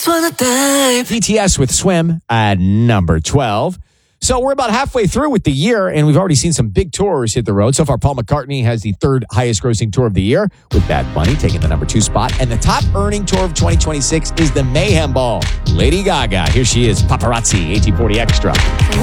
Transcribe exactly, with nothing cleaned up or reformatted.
just wanna dive. B T S with Swim at number twelve. So we're about halfway through with the year, and we've already seen some big tours hit the road. So far, Paul McCartney has the third highest grossing tour of the year, with Bad Bunny taking the number two spot. And the top earning tour of twenty twenty-six is the Mayhem Ball. Lady Gaga, here she is, Paparazzi, eighteen forty Extra.